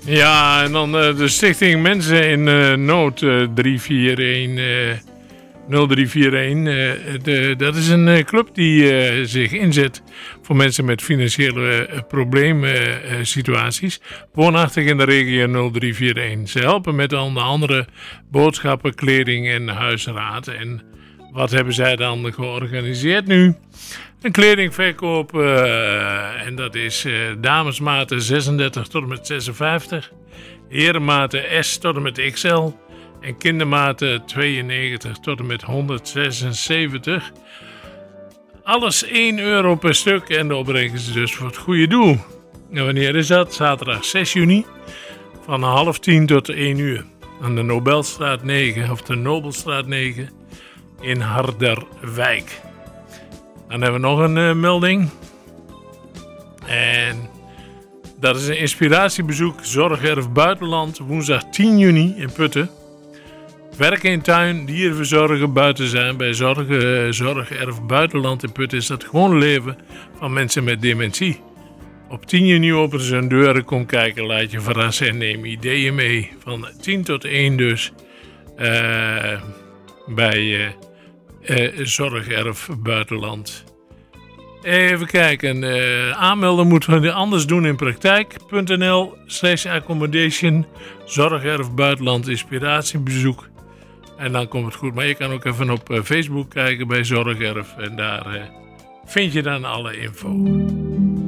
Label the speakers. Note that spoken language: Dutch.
Speaker 1: Ja, en dan de Stichting Mensen in Nood 341 0341. Dat is een club die zich inzet voor mensen met financiële probleemsituaties. Woonachtig in de regio 0341. Ze helpen met onder andere boodschappen, kleding en huisraad. En wat hebben zij dan georganiseerd nu? Een kledingverkoop en dat is damesmaten 36 tot en met 56. Herenmaten S tot en met XL. En kindermaten 92 tot en met 176. Alles €1 per stuk en de opbrengst is dus voor het goede doel. En wanneer is dat? Zaterdag 6 juni van 9:30 tot 1 uur. Aan de Nobelstraat 9 of de Nobelstraat 9 in Harderwijk. Dan hebben we nog een melding. En dat is een inspiratiebezoek Zorgerf Buitenland woensdag 10 juni in Putten. Werken in tuin, dieren verzorgen, buiten zijn. Bij Zorgerf Buitenland in Putten is dat gewoon leven van mensen met dementie. Op 10 juni openen ze hun deuren, kom kijken, laat je verrassen en neem ideeën mee. Van 10 tot 1 dus bij Zorgerf Buitenland. Even kijken, aanmelden moeten we anders doen in praktijk.nl/accommodation Zorgerf Buitenland inspiratiebezoek. En dan komt het goed. Maar je kan ook even op Facebook kijken bij Zorgerf. En daar vind je dan alle info.